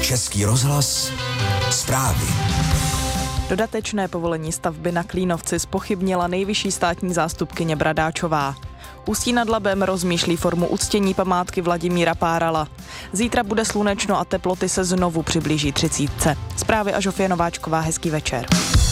Český rozhlas zprávy. Dodatečné povolení stavby na Klínovci zpochybnila nejvyšší státní zástupkyně Bradáčová. Ústí nad Labem rozmýšlí formu uctění památky Vladimíra Párala. Zítra bude slunečno a teploty se znovu přiblíží 30. Zprávy a Žofie Nováčková, hezký večer.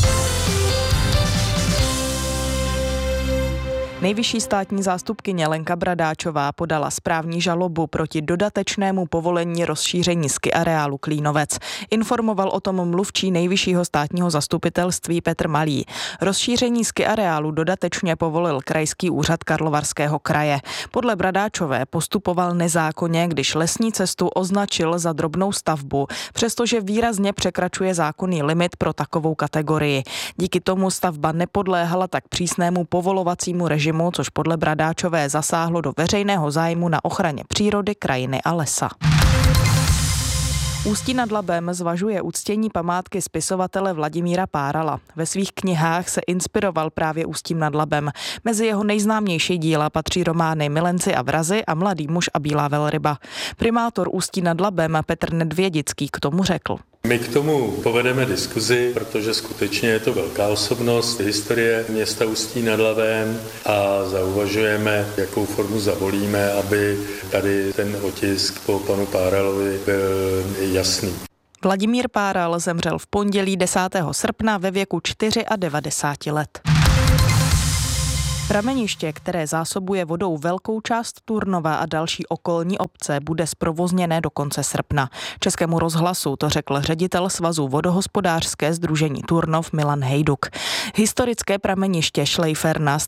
Nejvyšší státní zástupkyně Lenka Bradáčová podala správní žalobu proti dodatečnému povolení rozšíření ski areálu Klínovec. Informoval o tom mluvčí nejvyššího státního zastupitelství Petr Malý. Rozšíření ski areálu dodatečně povolil Krajský úřad Karlovarského kraje. Podle Bradáčové postupoval nezákonně, když lesní cestu označil za drobnou stavbu, přestože výrazně překračuje zákonný limit pro takovou kategorii. Díky tomu stavba nepodléhala tak přísnému povolovacímu režimu, což podle Bradáčové zasáhlo do veřejného zájmu na ochraně přírody, krajiny a lesa. Ústí nad Labem zvažuje uctění památky spisovatele Vladimíra Párala. Ve svých knihách se inspiroval právě Ústím nad Labem. Mezi jeho nejznámější díla patří romány Milenci a vrazi a Mladý muž a bílá velryba. Primátor Ústí nad Labem Petr Nedvědický k tomu řekl: My k tomu povedeme diskuzi, protože skutečně je to velká osobnost historie města Ústí nad Labem a zauvažujeme, jakou formu zavolíme, aby tady ten otisk po panu Páralovi byl jasný. Vladimír Páral zemřel v pondělí 10. srpna ve věku 94 let. Prameniště, které zásobuje vodou velkou část Turnova a další okolní obce, bude zprovozněné do konce srpna. Českému rozhlasu to řekl ředitel Svazu vodohospodářské sdružení Turnov Milan Hejduk. Historické prameniště Šlejferna